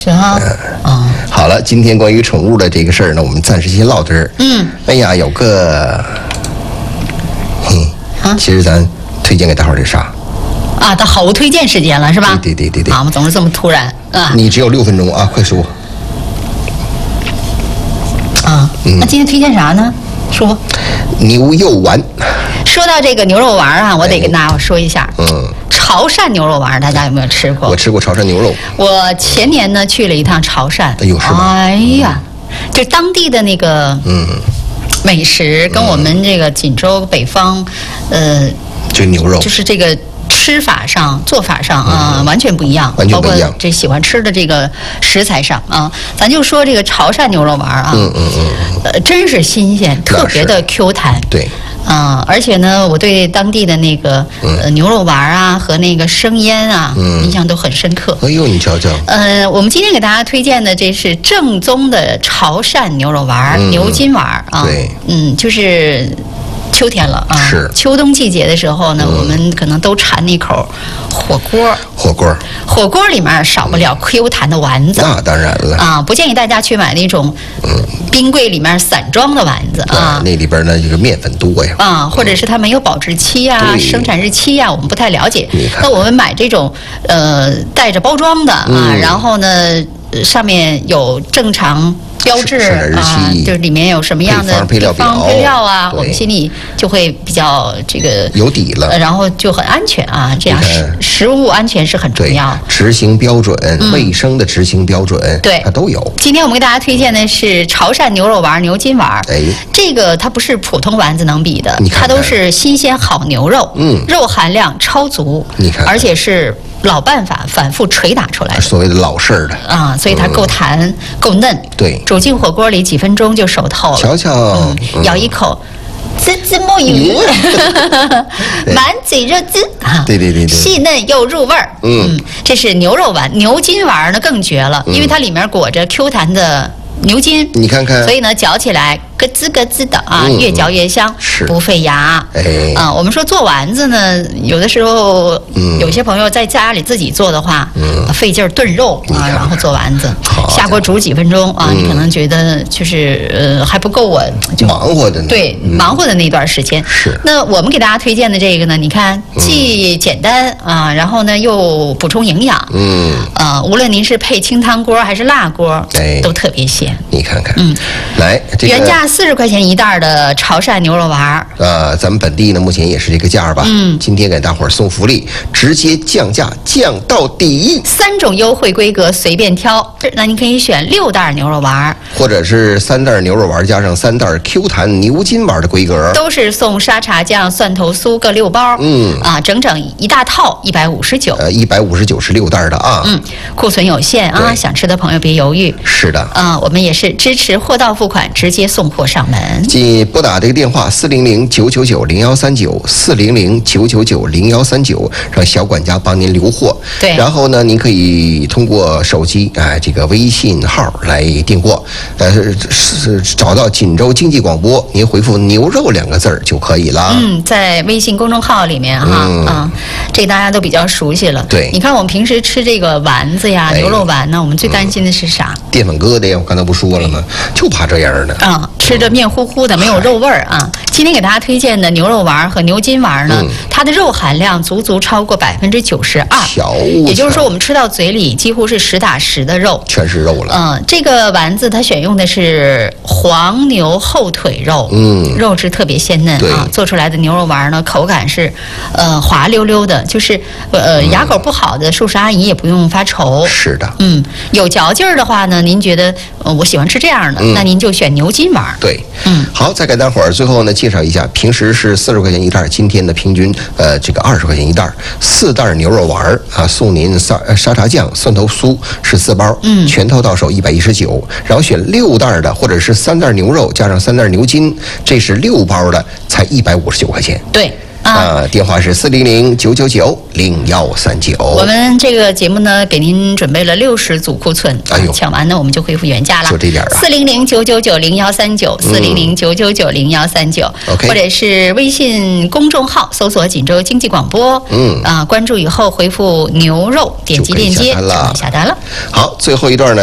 是哈， 好了，今天关于宠物的这个事儿呢，我们暂时先唠这儿。哎呀，有个，其实咱推荐给大伙儿这啥？ 啊，到好物推荐时间了是吧？ 对。 啊，我们总是这么突然啊。 你只有6分钟啊，快说。 那今天推荐啥呢？说。 牛肉丸。 说到这个牛肉丸啊，我得跟大家说一下。潮汕牛肉丸，大家有没有吃过？ 我吃过潮汕牛肉。 我前年呢去了一趟潮汕。 哎呦，是吗？ 哎呀，就当地的那个美食，跟我们这个锦州北方， 就牛肉， 就是这个吃法上、做法上啊，完全不一样。 完全不一样。 包括这喜欢吃的这个食材上啊，咱就说这个潮汕牛肉丸啊，真是新鲜，特别的 Q 弹。 对。 而且呢，我对当地的那个牛肉丸啊和那个生腌啊，印象都很深刻。 哎呦，你瞧瞧。 我们今天给大家推荐的这是正宗的潮汕牛肉丸，牛筋丸啊。 对。 就是秋天了啊， 是秋冬季节的时候呢，我们可能都馋那口火锅。火锅里面少不了 Q 弹的丸子。 那当然了啊，不建议大家去买那种冰柜里面散装的丸子啊。 那里边呢这个面粉多呀。 或者是它没有保质期啊、生产日期啊，我们不太了解。那我们买这种带着包装的啊，然后呢上面有正常标志啊，就是里面有什么样的配料啊，我们心里就会比较这个有底了， 然后就很安全啊。这样食物安全是很重要。 执行标准，卫生的执行标准， 对， 它都有。 今天我们给大家推荐的是潮汕牛肉丸、牛筋丸。这个它不是普通丸子能比的，它都是新鲜好牛肉，肉含量超足，而且是老办法反复捶打出来的， 所谓的老式儿的啊，所以它够弹够嫩。 对， 煮进火锅里几分钟就熟透了。 瞧瞧， 咬一口，滋滋墨鱼，满嘴肉汁啊！ 对， 细嫩又入味儿。这是牛肉丸，牛筋丸呢更绝了，因为它里面裹着 Q 弹的牛筋， 你看看， 所以呢嚼起来咯吱咯吱的啊，越嚼越香，不费牙。我们说做丸子呢，有的时候有些朋友在家里自己做的话，费劲儿炖肉啊，然后做丸子，下锅煮几分钟啊，你可能觉得就是还不够我忙活的呢。 对，忙活的那段时间。 是。 那我们给大家推荐的这个呢，你看既简单啊，然后呢又补充营养。无论您是配清汤锅还是辣锅，都特别鲜。 你看看，来， 原价40块钱一袋的潮汕牛肉丸咱们本地呢目前也是这个价吧。今天给大伙儿送福利，直接降价降到底 ，3种优惠规格随便挑。那您可以选6袋牛肉丸， 或者是3袋牛肉丸加上3袋 Q 弹牛筋丸的规格， 都是送沙茶酱、蒜头酥各6包。整整一大套159。 159是6袋的啊。 库存有限啊，想吃的朋友别犹豫。 是的。 我们也是支持货到付款，直接送货上门。 拨打这个电话400-999-0139，400-999-0139，让小管家帮您留货。 对。 然后呢，您可以通过手机这个微信号来订货。找到锦州经济广播，您回复牛肉2个字就可以了。 在微信公众号里面这大家都比较熟悉了。 对。 你看我们平时吃这个丸子呀，牛肉丸呢，我们最担心的是啥？ 淀粉疙瘩呀，我刚才不说了吗？就怕这样的。 吃着面糊糊的，没有肉味儿啊。今天给大家推荐的牛肉丸和牛筋丸呢，它的肉含量足超过92%。也就是说，我们吃到嘴里几乎是实打实的肉， 全是肉了。 这个丸子它选用的是黄牛后腿肉，肉质特别鲜嫩啊。做出来的牛肉丸呢，口感是滑溜溜的，就是牙口不好的叔叔阿姨也不用发愁。 是的。 有嚼劲儿的话呢，您觉得我喜欢吃这样的，那您就选牛筋丸。 对。好，再给大伙儿最后呢介绍一下，平时是40块钱一袋，今天的平均这个20块钱一袋，4袋牛肉丸送您沙茶酱、蒜头酥14包，全套到手119，然后选6袋的或者是3袋牛肉加上3袋牛筋，这是6包的才159块钱。 对。 电话是400-999-0139。 我们这个节目呢，给您准备了60组库存，抢完呢我们就恢复原价了。 就这点啊 ！400-999-0139，400-999-0139，或者是微信公众号搜索锦州经济广播，关注以后回复牛肉，点击链接就能下单了。 好，最后一段呢。